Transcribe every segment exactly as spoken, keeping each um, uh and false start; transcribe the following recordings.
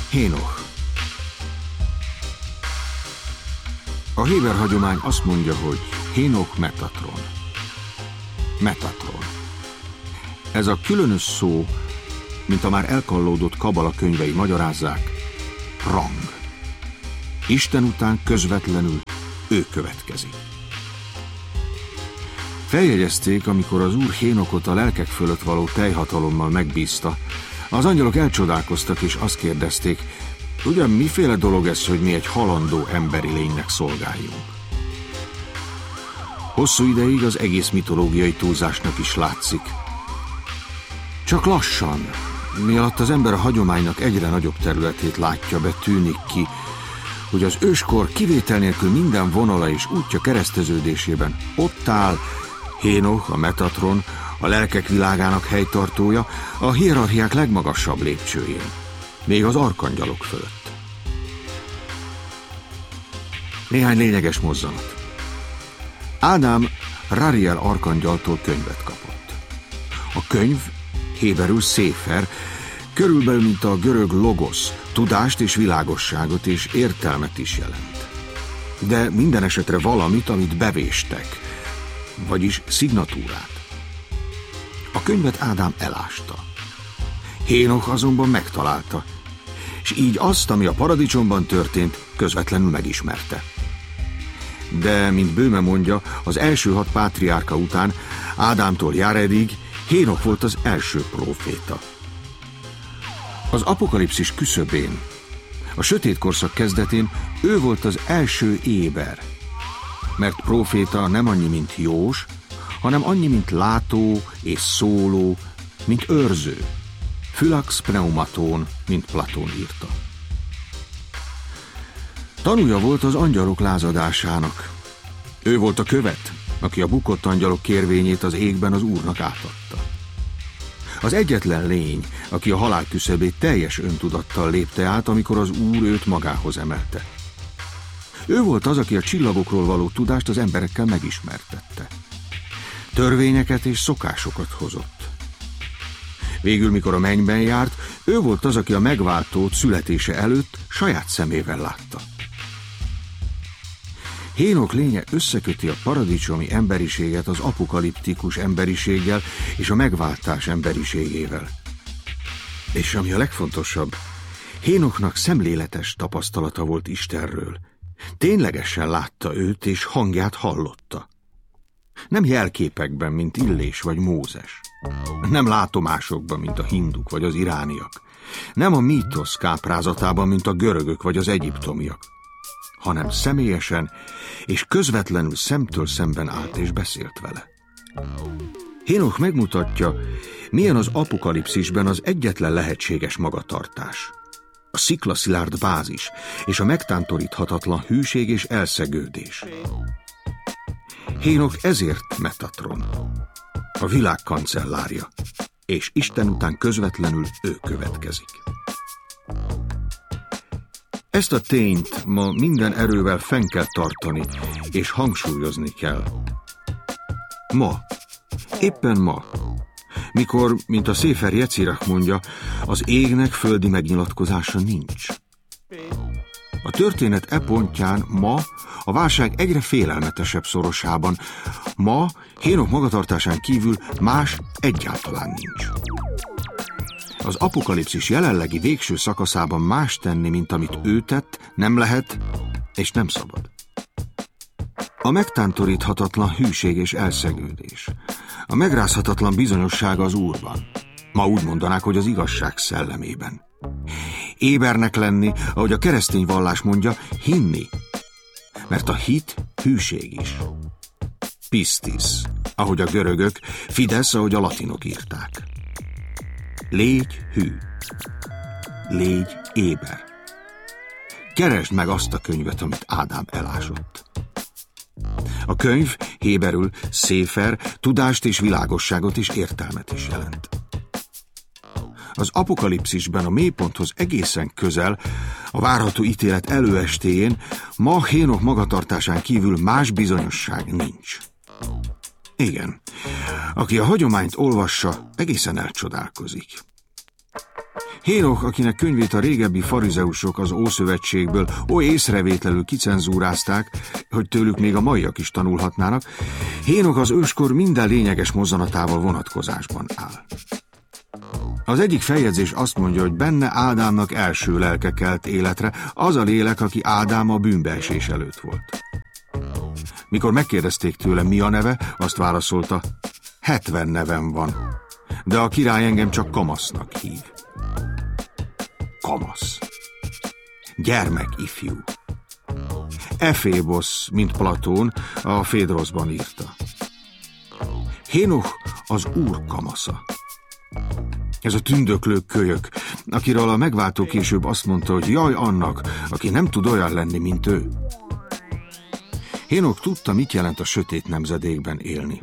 Hénoch. A héber hagyomány azt mondja, hogy Hénoch Metatron. Metatron. Ez a különös szó, mint a már elkallódott kabala könyvei magyarázzák, rang. Isten után közvetlenül ő következik. Feljegyezték, amikor az Úr Hénochot a lelkek fölött való teljhatalommal megbízta. Az angyalok elcsodálkoztak és azt kérdezték, ugyan miféle dolog ez, hogy mi egy halandó emberi lénynek szolgáljunk. Hosszú ideig az egész mitológiai túlzásnak is látszik. Csak lassan, mi alatt az ember a hagyománynak egyre nagyobb területét látja be, tűnik ki, hogy az őskor kivétel nélkül minden vonala és útja kereszteződésében ott áll Hénoch, a Metatron, a lelkek világának helytartója, a hierarchiák legmagasabb lépcsőjén, még az arkangyalok fölött. Néhány lényeges mozzanat. Ádám Rariel arkangyaltól könyvet kapott. A könyv, héberül széfer, körülbelül mint a görög logosz, tudást és világosságot és értelmet is jelent. De minden esetre valamit, amit bevéstek, vagyis szignatúrát. A könyvet Ádám elásta. Hénoch azonban megtalálta, és így azt, ami a paradicsomban történt, közvetlenül megismerte. De, mint Böhme mondja, az első hat pátriárka után, Ádámtól Járedig, Hénoch volt az első próféta. Az apokalipszis küszöbén, a sötét korszak kezdetén ő volt az első éber, mert próféta nem annyi, mint jós, hanem annyi, mint látó és szóló, mint őrző, Phylax pneumaton, mint Platón írta. Tanúja volt az angyalok lázadásának. Ő volt a követ, aki a bukott angyalok kérvényét az égben az Úrnak átadta. Az egyetlen lény, aki a halál küszöbét teljes öntudattal lépte át, amikor az Úr őt magához emelte. Ő volt az, aki a csillagokról való tudást az emberekkel megismertette. Törvényeket és szokásokat hozott. Végül, mikor a mennyben járt, ő volt az, aki a megváltót születése előtt saját szemével látta. Hénoch lénye összeköti a paradicsomi emberiséget az apokaliptikus emberiséggel és a megváltás emberiségével. És ami a legfontosabb, Hénochnak szemléletes tapasztalata volt Istenről. Ténylegesen látta őt és hangját hallotta. Nem jelképekben, mint Illés vagy Mózes. Nem látomásokban, mint a hinduk vagy az irániak. Nem a mítosz káprázatában, mint a görögök vagy az egyiptomiak. Hanem személyesen és közvetlenül szemtől szemben állt és beszélt vele. Hénoch megmutatja, milyen az apokalipszisben az egyetlen lehetséges magatartás. A sziklaszilárd bázis és a megtántoríthatatlan hűség és elszegődés. Hénoch ezért Metatron, a világ kancellárja, és Isten után közvetlenül ő következik. Ezt a tényt ma minden erővel fenn kell tartani, és hangsúlyozni kell. Ma, éppen ma, mikor, mint a Széfer Jecirach mondja, az égnek földi megnyilatkozása nincs. A történet e pontján ma, a válság egyre félelmetesebb szorosában, ma Hénoch magatartásán kívül más egyáltalán nincs. Az apokalipszis jelenlegi végső szakaszában más tenni, mint amit ő tett, nem lehet és nem szabad. A megtántoríthatatlan hűség és elszegődés, a megrázhatatlan bizonyossága az Úrban. Ma úgy mondanák, hogy az igazság szellemében. Ébernek lenni, ahogy a keresztény vallás mondja, hinni. Mert a hit hűség is. Pistis, ahogy a görögök, Fidesz, ahogy a latinok írták. Légy hű. Légy éber. Keresd meg azt a könyvet, amit Ádám elásott. A könyv héberül széfer, tudást és világosságot és értelmet is jelent. Az apokalipszisben a mélyponthoz egészen közel, a várható ítélet előestéjén ma Hénoch magatartásán kívül más bizonyosság nincs. Igen, aki a hagyományt olvassa, egészen elcsodálkozik. Hénoch, akinek könyvét a régebbi farizeusok az Ószövetségből oly észrevétlenül kicenzúrázták, hogy tőlük még a maiak is tanulhatnának, Hénoch az őskor minden lényeges mozzanatával vonatkozásban áll. Az egyik feljegyzés azt mondja, hogy benne Ádámnak első lelke kelt életre, az a lélek, aki Ádám a bűnbeesés előtt volt. Mikor megkérdezték tőle, mi a neve, azt válaszolta, hetven nevem van, de a király engem csak Kamasznak hív. Kamasz. Gyermek ifjú. Efébosz, mint Platón, a Fédroszban írta. Hénoch az Úr kamasza. Ez a tündöklő kölyök, akiről a megváltó később azt mondta, hogy jaj annak, aki nem tud olyan lenni, mint ő. Hénoch tudta, mit jelent a sötét nemzedékben élni.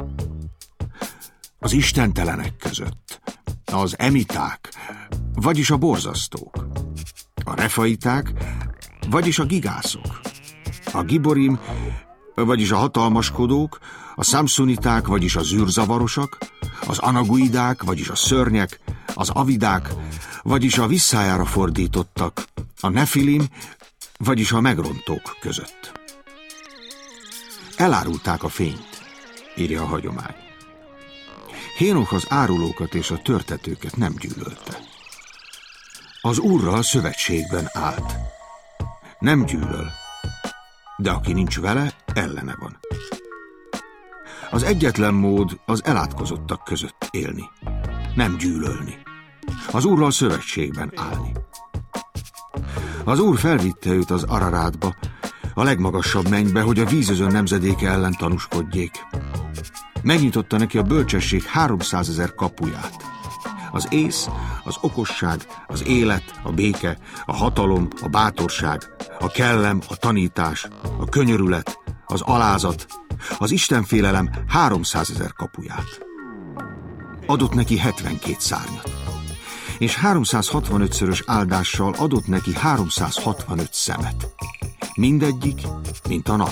Az istentelenek között, az emiták, vagyis a borzasztók, a refaiták, vagyis a gigászok, a giborim, vagyis a hatalmaskodók, a szamszuniták, vagyis a zűrzavarosak, az anaguidák, vagyis a szörnyek, az avidák, vagyis a visszájára fordítottak, a nefilim, vagyis a megrontók között. Elárulták a fényt, írja a hagyomány. Hénoch az árulókat és a törtetőket nem gyűlölte. Az Úrral szövetségben állt. Nem gyűlöl, de aki nincs vele, ellene van. Az egyetlen mód az elátkozottak között élni, nem gyűlölni. Az Úrral szövetségben állni. Az Úr felvitte őt az Ararátba, a legmagasabb mennybe, hogy a vízözön nemzedéke ellen tanúskodjék. Megnyitotta neki a bölcsesség háromszázezer kapuját. Az ész, az okosság, az élet, a béke, a hatalom, a bátorság, a kellem, a tanítás, a könyörület, az alázat, az istenfélelem háromszázezer kapuját. Adott neki hetvenkét szárnyat, és háromszázhatvanötszörös áldással adott neki háromszázhatvanöt szemet. Mindegyik, mint a nap.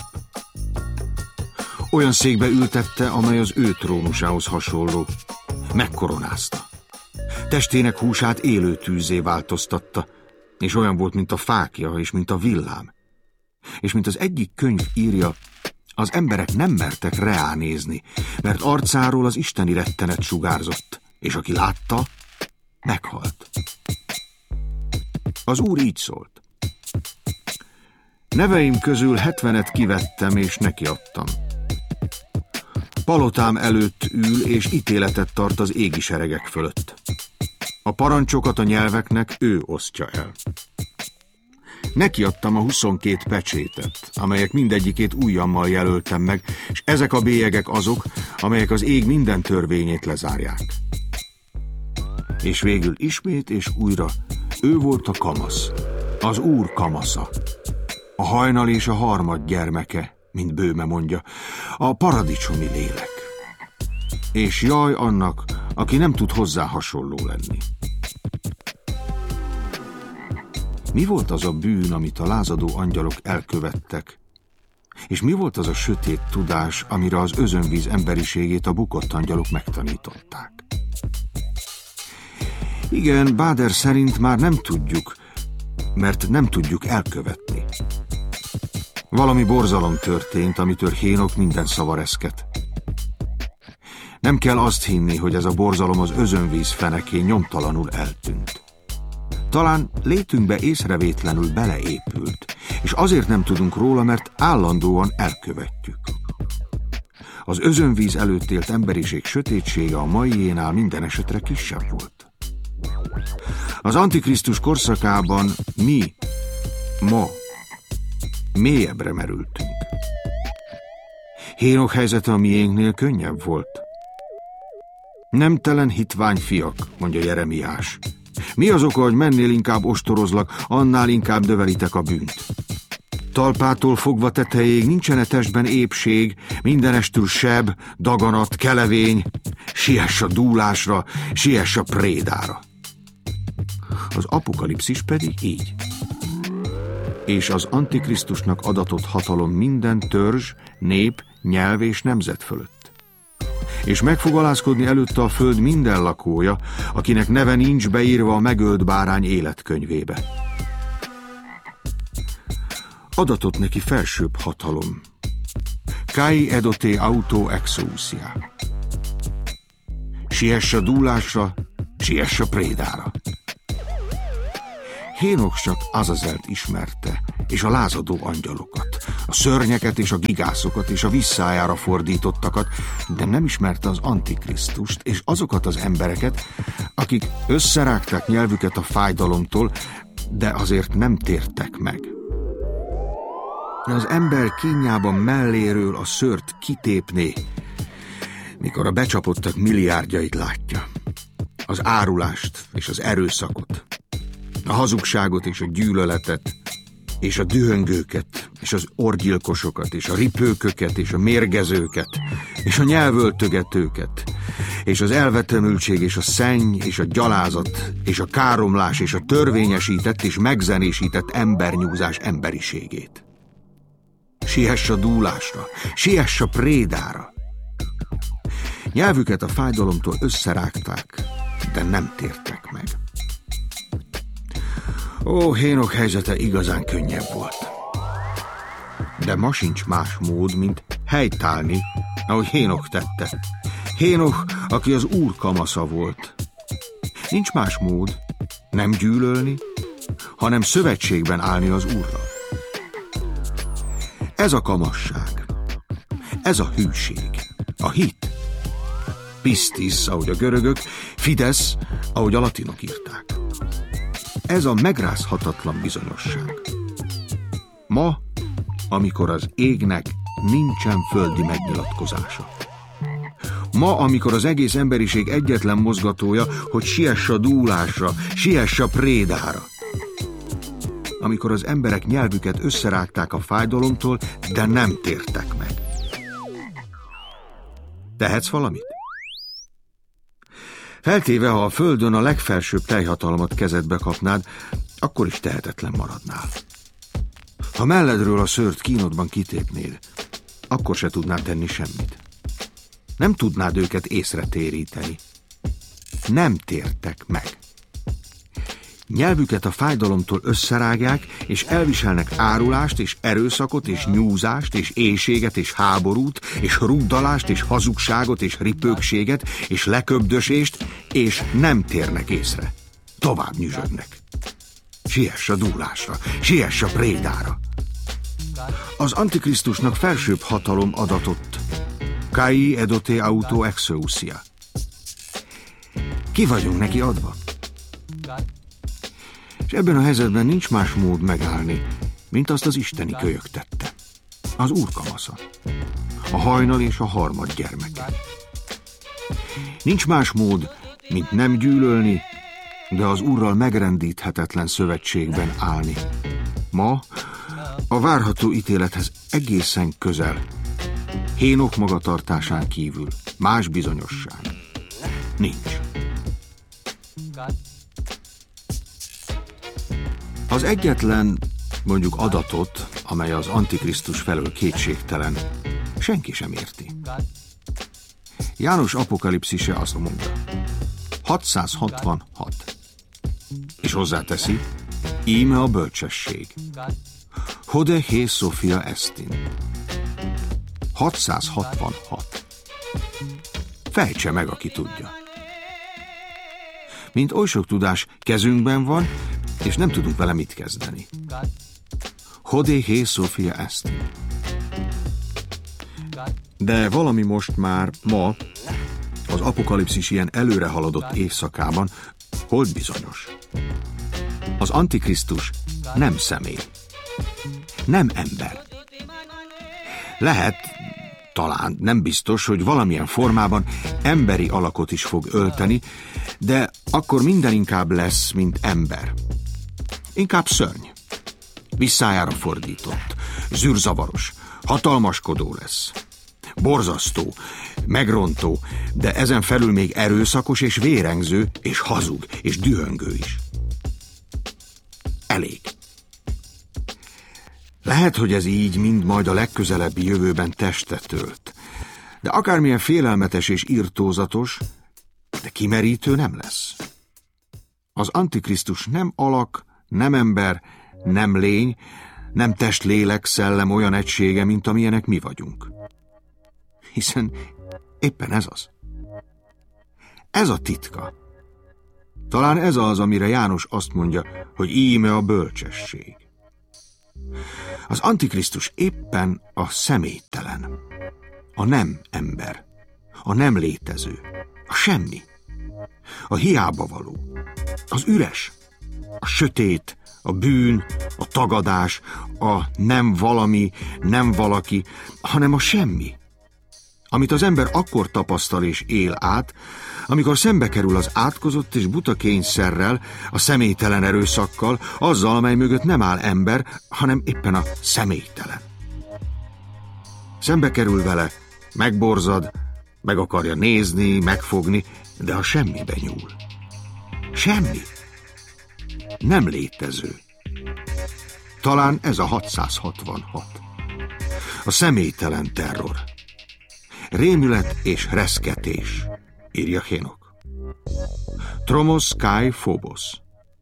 Olyan székbe ültette, amely az ő trónusához hasonló. Megkoronázta. Testének húsát élő tűzzé változtatta, és olyan volt, mint a fákja, és mint a villám. És mint az egyik könyv írja, az emberek nem mertek ránézni, mert arcáról az isteni rettenet sugárzott, és aki látta, meghalt. Az Úr így szólt. Neveim közül hetvenet kivettem, és nekiadtam. Palotám előtt ül, és ítéletet tart az égi seregek fölött. A parancsokat a nyelveknek ő osztja el. Nekiadtam a huszonkét pecsétet, amelyek mindegyikét ujjammal jelöltem meg, és ezek a bélyegek azok, amelyek az ég minden törvényét lezárják. És végül ismét és újra ő volt a kamasz, az Úr kamasza, a hajnal és a harmad gyermeke, mint Bőme mondja, a paradicsomi lélek. És jaj annak, aki nem tud hozzá hasonló lenni. Mi volt az a bűn, amit a lázadó angyalok elkövettek? És mi volt az a sötét tudás, amire az özönvíz emberiségét a bukott angyalok megtanították? Igen, Báder szerint már nem tudjuk, mert nem tudjuk elkövetni. Valami borzalom történt, amitől Hénoch minden szava reszket. Nem kell azt hinni, hogy ez a borzalom az özönvíz fenekén nyomtalanul eltűnt. Talán létünkbe észrevétlenül beleépült, és azért nem tudunk róla, mert állandóan elkövetjük. Az özönvíz előtt élt emberiség sötétsége a maiénál minden esetre kisebb volt. Az Antikrisztus korszakában mi, ma, mélyebbre merültünk. Hénoch helyzete a miénknél könnyebb volt. Nemtelen hitvány fiak, mondja Jeremiás. Mi az oka, hogy mennél inkább ostorozlak, annál inkább növelitek a bűnt? Talpától fogva tetejéig nincsen-e testben épség, mindenestül seb, daganat, kelevény, siess a dúlásra, siess a prédára. Az apokalipszis pedig így. És az Antikrisztusnak adatott hatalom minden törzs, nép, nyelv és nemzet fölött. és meg fog alázkodni előtte a föld minden lakója, akinek neve nincs beírva a megölt bárány életkönyvébe. Adatott neki felsőbb hatalom. Kai edote auto exousia. Siess a dúlásra, siess a prédára. Hénok csak Azazelt ismerte, és a lázadó angyalokat, a szörnyeket és a gigászokat és a visszájára fordítottakat, de nem ismerte az Antikrisztust és azokat az embereket, akik összerágták nyelvüket a fájdalomtól, de azért nem tértek meg. Az ember kínjában melléről a szőrt kitépné, mikor a becsapottak milliárdjait látja. Az árulást és az erőszakot, a hazugságot és a gyűlöletet, és a dühöngőket, és az orgyilkosokat, és a ripőköket, és a mérgezőket, és a nyelvöltögetőket, és az elvetemültség, és a szenny, és a gyalázat, és a káromlás, és a törvényesített és megzenésített embernyúzás emberiségét. Siess a dúlásra, siess a prédára. Nyelvüket a fájdalomtól összerágták, de nem tértek meg. Ó, Hénok helyzete igazán könnyebb volt. De ma sincs más mód, mint helytállni, ahogy Hénok tette. Hénok, aki az Úr kamasza volt. Nincs más mód, nem gyűlölni, hanem szövetségben állni az Úrral. Ez a kamasság, ez a hűség, a hit. Pistis, ahogy a görögök, Fidesz, ahogy a latinok írták. Ez a megrázhatatlan bizonyosság. Ma, amikor az égnek nincsen földi megnyilatkozása. Ma, amikor az egész emberiség egyetlen mozgatója, hogy siess a dúlásra, siess a prédára. Amikor az emberek nyelvüket összerágták a fájdalomtól, de nem tértek meg. Tehetsz valamit? Feltéve, ha a földön a legfelsőbb teljhatalmat kezedbe kapnád, akkor is tehetetlen maradnál. Ha melledről a szőrt kínodban kitépnéd, akkor se tudnád tenni semmit. Nem tudnád őket észre téríteni. Nem tértek meg. Nyelvüket a fájdalomtól összerágják, és elviselnek árulást, és erőszakot, és nyúzást, és éhséget, és háborút, és rugdalást, és hazugságot, és ripőkséget, és leköbdösést, és nem térnek észre. Tovább nyüzsögnek. Siess a dúlásra, siess a prédára. Az Antikrisztusnak felsőbb hatalom adatott. Kai edote auto exousia. Ki vagyunk neki adva? És ebben a helyzetben nincs más mód megállni, mint azt az isteni kölyök tette. Az Úr kamasza. A hajnal és a harmad gyermeke. Nincs más mód, mint nem gyűlölni, de az Úrral megrendíthetetlen szövetségben állni. Ma a várható ítélethez egészen közel. Hénok magatartásán kívül más bizonyosság nincs. Az egyetlen, mondjuk adatot, amely az Antikrisztus felől kétségtelen, senki sem érti. János apokalipszise azt mondja, hatszázhatvanhat. És hozzáteszi, íme a bölcsesség. Hode he Sophia estin. hatszázhatvanhat. Fejtse meg, aki tudja. Mint oly sok tudás kezünkben van, és nem tudunk vele mit kezdeni. Hode he Sophia estin. De valami most már ma, az apokalipszis ilyen előre haladott évszakában, hol bizonyos. Az Antikrisztus nem személy. Nem ember. Lehet, talán, nem biztos, hogy valamilyen formában emberi alakot is fog ölteni, de akkor minden inkább lesz, mint ember. Inkább szörny. Visszájára fordított, zűrzavaros, hatalmaskodó lesz. Borzasztó, megrontó, de ezen felül még erőszakos és vérengző, és hazug, és dühöngő is. Elég. Lehet, hogy ez így mind majd a legközelebbi jövőben testet ölt, De akármilyen félelmetes és irtózatos, de kimerítő nem lesz. Az Antikrisztus nem alak, nem ember, nem lény, nem test, lélek, szellem olyan egysége, mint amilyenek mi vagyunk. Hiszen éppen ez az. Ez a titka. Talán ez az, amire János azt mondja, hogy íme a bölcsesség. Az Antikrisztus éppen a személytelen, a nem ember, a nem létező, a semmi, a hiába való, az üres, a sötét, a bűn, a tagadás, a nem valami, nem valaki, hanem a semmi, amit az ember akkor tapasztal és él át, amikor szembe kerül az átkozott és buta kényszerrel, a személytelen erőszakkal, azzal, amely mögött nem áll ember, hanem éppen a személytelen. Szembe kerül vele, megborzad, meg akarja nézni, megfogni, de a semmibe nyúl. Semmi. Nem létező. Talán ez a hatszázhatvanhat. A személytelen terror. Rémület és reszketés, írja Hénok. Tromos kai phobos.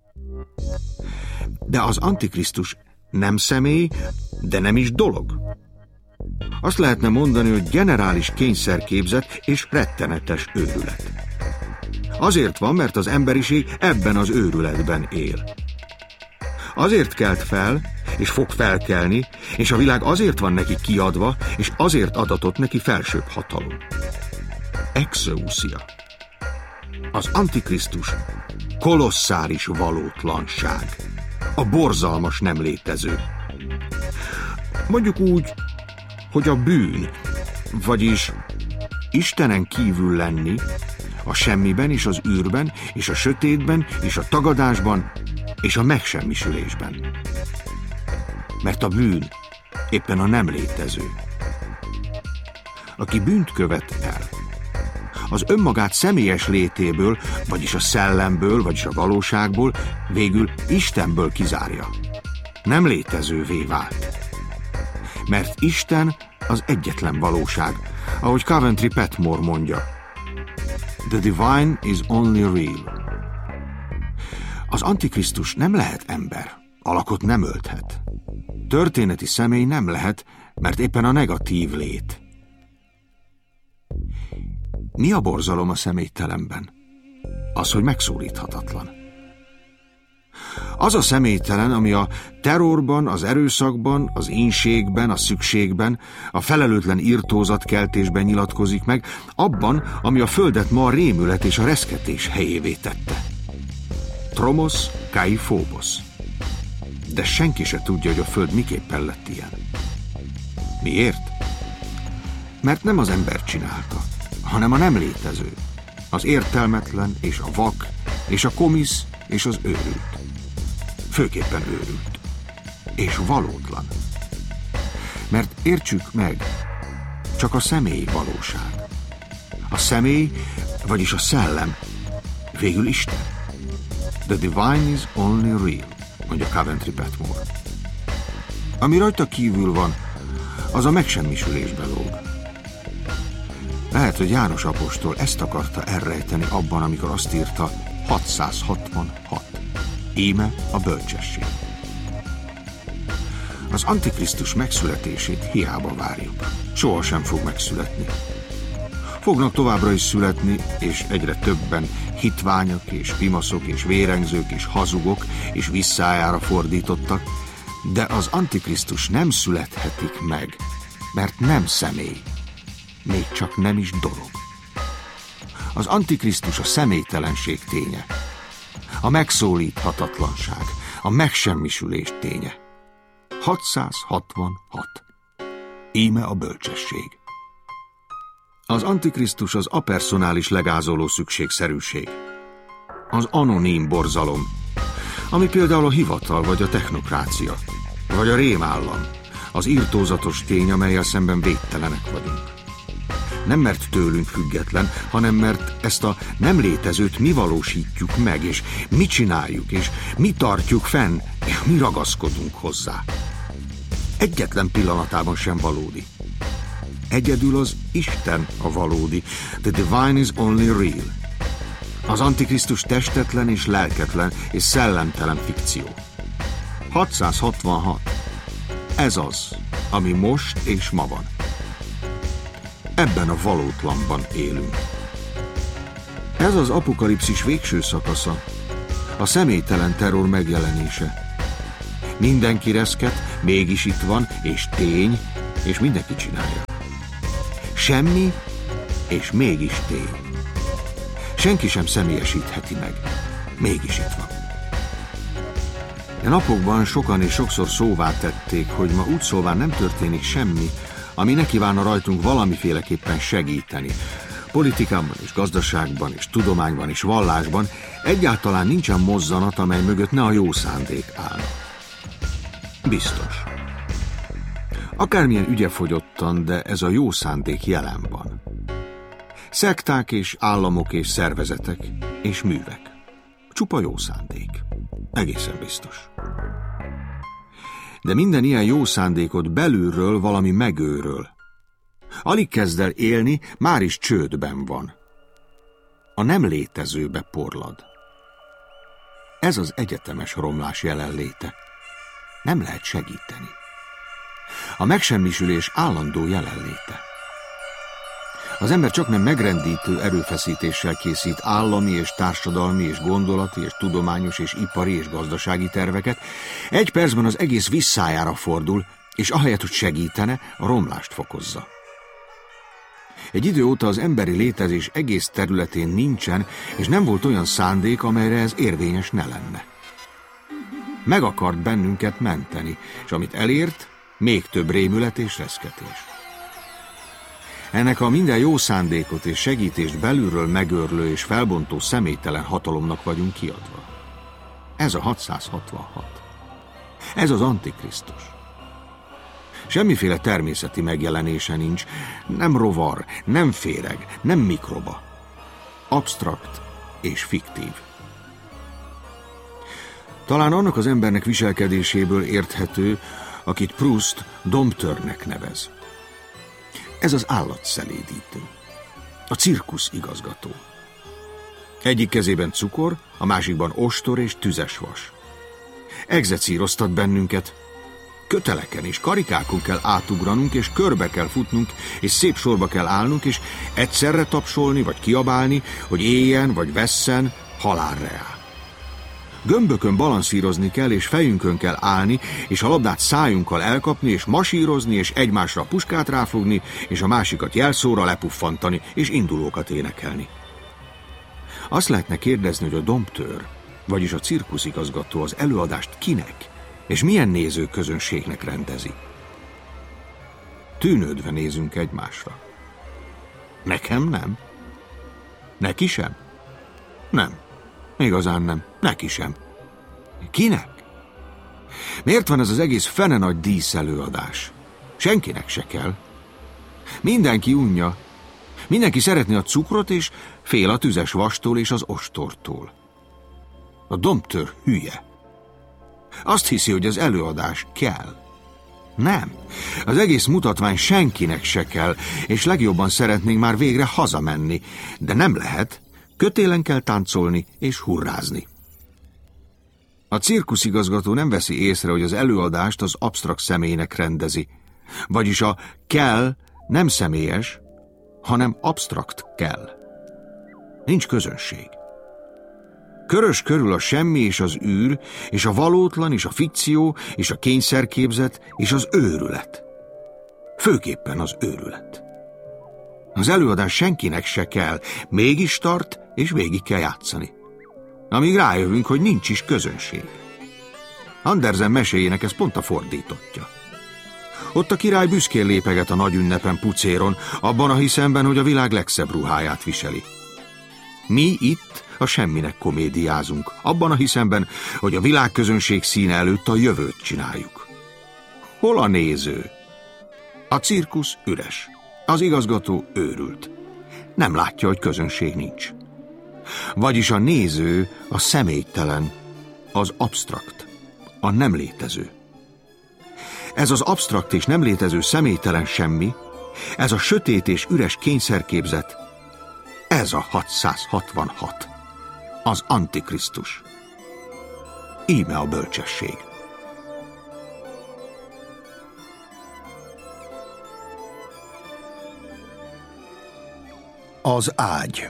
De az Antikrisztus nem személy, de nem is dolog. Azt lehetne mondani, hogy generális kényszerképzet és rettenetes őrület. Azért van, mert az emberiség ebben az őrületben él. Azért kelt fel, és fog felkelni, és a világ azért van neki kiadva, és azért adatott neki felsőbb hatalom. Exousia. Az Antikrisztus kolosszális valótlanság. A borzalmas nem létező. Mondjuk úgy, hogy a bűn, vagyis Istenen kívül lenni, a semmiben és az űrben, és a sötétben, és a tagadásban, és a megsemmisülésben. Mert a bűn éppen a nem létező. Aki bűnt követ el, az önmagát személyes létéből, vagyis a szellemből, vagyis a valóságból, végül Istenből kizárja. Nem létezővé vált. Mert Isten az egyetlen valóság, ahogy Coventry Petmore mondja. The divine is only real. Az Antikrisztus nem lehet ember, alakot nem ölthet. Történeti személy nem lehet, mert éppen a negatív lét. Mi a borzalom a személytelenben? Az, hogy megszólíthatatlan. Az a személytelen, ami a terrorban, az erőszakban, az ínségben, a szükségben, a felelőtlen irtózatkeltésben nyilatkozik meg, abban, ami a földet ma a rémület és a reszketés helyévé tette. Tromos kai phobos. De senki se tudja, hogy a föld miképpen lett ilyen. Miért? Mert nem az ember csinálta, hanem a nem létező, az értelmetlen és a vak, és a komisz és az őrült. Főképpen őrült. És valótlan. Mert értsük meg, csak a személy valóság. A személy, vagyis a szellem, végül Isten. The divine is only real, mondja Coventry Petmore. Ami rajta kívül van, az a megsemmisülésbe lóg. Lehet, hogy János apostol ezt akarta elrejteni abban, amikor azt írta hatszázhatvanhat. Íme a bölcsesség. Az Antikrisztus megszületését hiába várjuk. Sohasem fog megszületni. Fognak továbbra is születni, és egyre többen hitványak és pimaszok és vérengzők és hazugok és visszájára fordítottak, de az Antikrisztus nem születhetik meg, mert nem személy, még csak nem is dolog. Az Antikrisztus a személytelenség ténye, a megszólíthatatlanság, a megsemmisülés ténye. hatszázhatvanhat. Íme a bölcsesség. Az Antikrisztus az apersonális legázoló szükségszerűség. Az anonim borzalom, ami például a hivatal vagy a technokrácia, vagy a rémállam, az irtózatos tény, amellyel szemben védtelenek vagyunk. Nem mert tőlünk független, hanem mert ezt a nem létezőt mi valósítjuk meg, és mi csináljuk, és mi tartjuk fenn, és mi ragaszkodunk hozzá. Egyetlen pillanatában sem valódi. Egyedül az Isten a valódi. The divine is only real. Az Antikrisztus testetlen és lelketlen és szellemtelen fikció. hatszázhatvanhat. Ez az, ami most és ma van. Ebben a valótlanban élünk. Ez az apokalipszis végső szakasza, a személytelen terror megjelenése. Mindenki reszket, mégis itt van, és tény, és mindenki csinálja. Semmi, és mégis tény. Senki sem személyesítheti meg, mégis itt van. E napokban sokan és sokszor szóvá tették, hogy ma úgy szóvá nem történik semmi, ami ne kívánna rajtunk valamiféleképpen segíteni. Politikában és gazdaságban és tudományban és vallásban egyáltalán nincsen mozzanat, amely mögött ne a jó szándék állna. Biztos. Akármilyen ügyefogyottan, de ez a jó szándék jelen van. Szekták és államok és szervezetek és művek. Csupa jó szándék. Egészen biztos. De minden ilyen jó szándékot belülről valami megőröl. Alig kezd el élni, már is csődben van. A nem létezőbe porlad. Ez az egyetemes romlás jelenléte. Nem lehet segíteni. A megsemmisülés állandó jelenléte. Az ember csaknem megrendítő erőfeszítéssel készít állami és társadalmi és gondolati és tudományos és ipari és gazdasági terveket, egy percben az egész visszájára fordul, és ahelyett, hogy segítene, a romlást fokozza. Egy idő óta az emberi létezés egész területén nincsen, és nem volt olyan szándék, amelyre ez érvényes ne lenne. Meg akart bennünket menteni, és amit elért, még több rémület és reszketés. Ennek a minden jó szándékot és segítést belülről megőrlő és felbontó személytelen hatalomnak vagyunk kiadva. Ez a hatszázhatvanhat. Ez az Antikrisztus. Semmiféle természeti megjelenése nincs, nem rovar, nem féreg, nem mikroba. Absztrakt és fiktív. Talán annak az embernek viselkedéséből érthető, akit Proust domptőrnek nevez. Ez az állatszelédítő, a cirkusz igazgató. Egyik kezében cukor, a másikban ostor és tüzes vas. Egzecíroztat bennünket. Köteleken és karikákon kell átugranunk, és körbe kell futnunk, és szép sorba kell állnunk, és egyszerre tapsolni, vagy kiabálni, hogy éljen, vagy vesszen, halálreál. Gömbökön balanszírozni kell, és fejünkön kell állni, és a labdát szájunkkal elkapni, és masírozni, és egymásra a puskát ráfogni, és a másikat jelszóra lepuffantani, és indulókat énekelni. Azt lehetne kérdezni, hogy a domptőr, vagyis a cirkuszigazgató az előadást kinek, és milyen nézőközönségnek rendezi. Tűnődve nézünk egymásra. Nekem nem. Neki sem? Nem. Igazán nem. Neki sem. Kinek? Miért van ez az egész fene nagy díszelőadás? Senkinek se kell. Mindenki unja. Mindenki szeretné a cukrot, és fél a tüzes vastól és az ostortól. A domptőr hülye. Azt hiszi, hogy az előadás kell. Nem. Az egész mutatvány senkinek se kell, és legjobban szeretnénk már végre hazamenni. De nem lehet. Kötélen kell táncolni és hurrázni. A cirkuszigazgató nem veszi észre, hogy az előadást az absztrakt személynek rendezi. Vagyis a kell nem személyes, hanem absztrakt kell. Nincs közönség. Körös körül a semmi és az űr, és a valótlan, és a fikció, és a kényszerképzet, és az őrület. Főképpen az őrület. Az előadás senkinek se kell, mégis tart, és végig kell játszani. Amíg rájövünk, hogy nincs is közönség. Andersen meséjének ez pont a fordítottja. Ott a király büszkén lépeget a nagy ünnepen pucéron, abban a hiszemben, hogy a világ legszebb ruháját viseli. Mi itt a semminek komédiázunk, abban a hiszemben, hogy a világközönség színe előtt a jövőt csináljuk. Hol a néző? A cirkusz üres. Az igazgató őrült. Nem látja, hogy közönség nincs. Vagyis a néző a személytelen, az absztrakt, a nem létező. Ez az absztrakt és nem létező személytelen semmi Ez a sötét és üres kényszerképzet, ez a hatszázhatvanhat, az Antikrisztus. Íme a bölcsesség. Az ágy.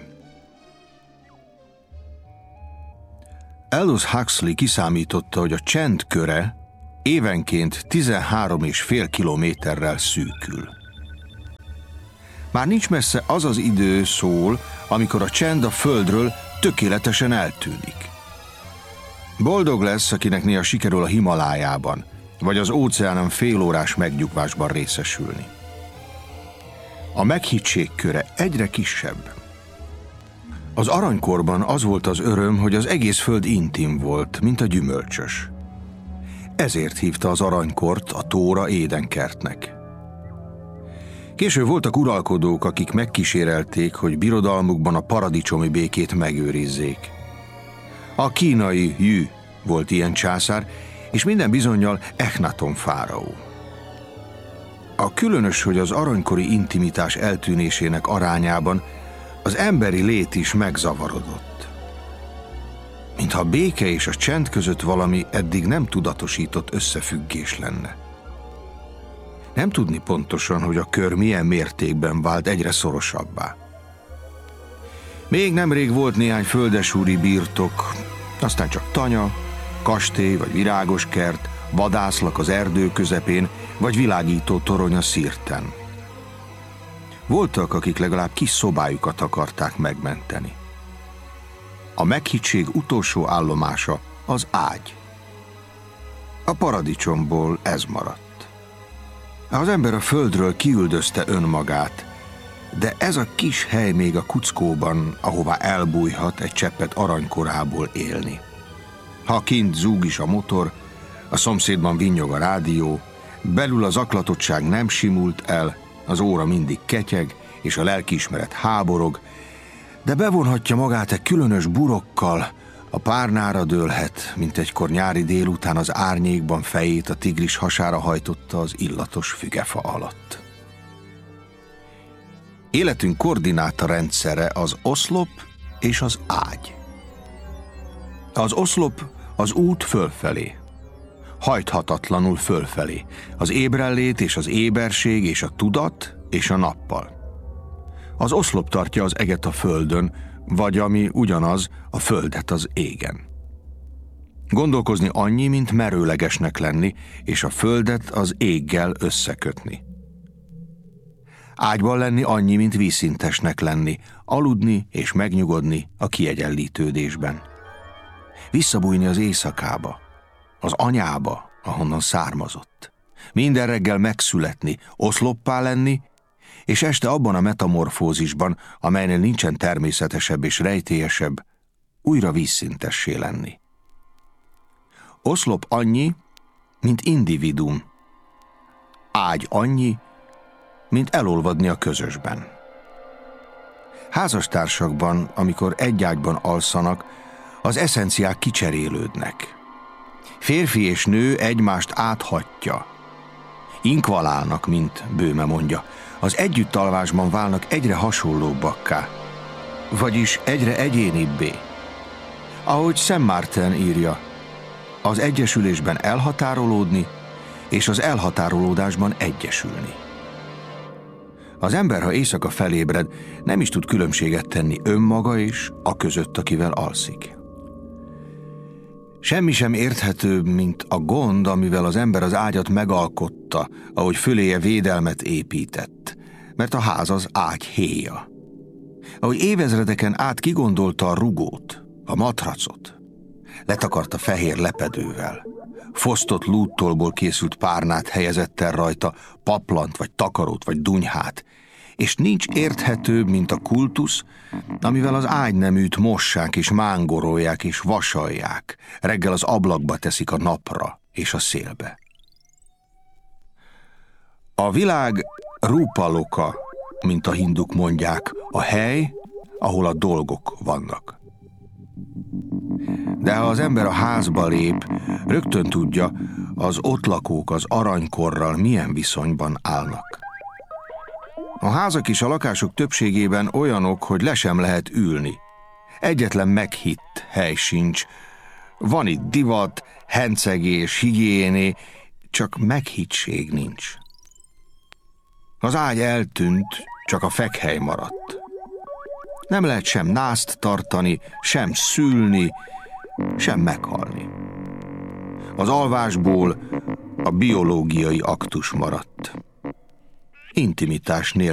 Aldous Huxley kiszámította, hogy a csend köre évenként tizenhárom és fél kilométerrel szűkül. Már nincs messze az az idő, szól, amikor a csend a földről tökéletesen eltűnik. Boldog lesz, akinek néha sikerül a Himalájában, vagy az óceánon félórás megnyugvásban részesülni. A meghittség köre egyre kisebb. Az aranykorban az volt az öröm, hogy az egész föld intim volt, mint a gyümölcsös. Ezért hívta az aranykort a Tóra édenkertnek. Később voltak uralkodók, akik megkísérelték, hogy birodalmukban a paradicsomi békét megőrizzék. A kínai Jü volt ilyen császár, és minden bizonnyal Echnaton fáraó. A különös, hogy az aranykori intimitás eltűnésének arányában az emberi lét is megzavarodott. Mintha a béke és a csend között valami eddig nem tudatosított összefüggés lenne. Nem tudni pontosan, hogy a kör milyen mértékben vált egyre szorosabbá. Még nemrég volt néhány földesúri birtok, aztán csak tanya, kastély vagy virágos kert, vadászlak az erdő közepén, vagy világító torony a szirten. Voltak, akik legalább kis szobájukat akarták megmenteni. A meghittség utolsó állomása az ágy. A paradicsomból ez maradt. Az ember a földről kiüldözte önmagát, de ez a kis hely még a kuckóban, ahová elbújhat egy cseppet aranykorából élni. Ha kint zúg is a motor, a szomszédban vinnyog a rádió, belül az zaklatottság nem simult el, az óra mindig ketyeg, és a lelkiismeret háborog, de bevonhatja magát egy különös burokkal, a párnára dőlhet, mint egykor nyári délután az árnyékban fejét a tigris hasára hajtotta az illatos fügefa alatt. Életünk koordináta rendszere az oszlop és az ágy. Az oszlop az út fölfelé, hajthatatlanul fölfelé, az ébrenlét és az éberség és a tudat és a nappal. Az oszlop tartja az eget a földön, vagy ami ugyanaz, a földet az égen. Gondolkozni annyi, mint merőlegesnek lenni, és a földet az éggel összekötni. Ágyban lenni annyi, mint vízszintesnek lenni, aludni és megnyugodni a kiegyenlítődésben. Visszabújni az éjszakába, az anyába, ahonnan származott. Minden reggel megszületni, oszloppá lenni, és este abban a metamorfózisban, amelynél nincsen természetesebb és rejtélyesebb, újra vízszintessé lenni. Oszlop annyi, mint individuum. Ágy annyi, mint elolvadni a közösben. Házastársakban, amikor egy ágyban alszanak, az eszenciák kicserélődnek. Férfi és nő egymást áthatja. Inkvalálnak, mint Böhme mondja. Az együttalvásban válnak egyre hasonlóbbakká, vagyis egyre egyénibbé. Ahogy Saint Martin írja, az egyesülésben elhatárolódni, és az elhatárolódásban egyesülni. Az ember, ha éjszaka felébred, nem is tud különbséget tenni önmaga és a között, akivel alszik. Semmi sem érthetőbb, mint a gond, amivel az ember az ágyat megalkotta, ahogy föléje védelmet épített, mert a ház az ágy héja. Ahogy évezredeken át kigondolta a rugót, a matracot, letakarta fehér lepedővel, fosztott lúttolból készült párnát helyezett el rajta, paplant, vagy takarót, vagy dunyhát, és nincs érthetőbb, mint a kultusz, amivel az ágyneműt mossák és mángorolják és vasalják, reggel az ablakba teszik a napra és a szélbe. A világ rúpaloka, mint a hinduk mondják, a hely, ahol a dolgok vannak. De ha az ember a házba lép, rögtön tudja, az ott lakók az aranykorral milyen viszonyban állnak. A házak és a lakások többségében olyanok, hogy le sem lehet ülni. Egyetlen meghitt hely sincs. Van itt divat, hencegés, higiéné, csak meghittség nincs. Az ágy eltűnt, csak a fekhely maradt. Nem lehet sem nászt tartani, sem szülni, sem meghalni. Az alvásból a biológiai aktus maradt. Intimitás nélkül.